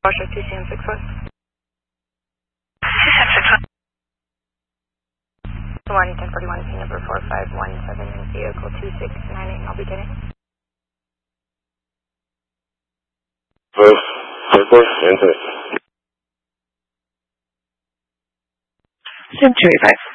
Washer 2CM61. 1041, P number 4517, vehicle 2698, I'll be getting. Sim 285.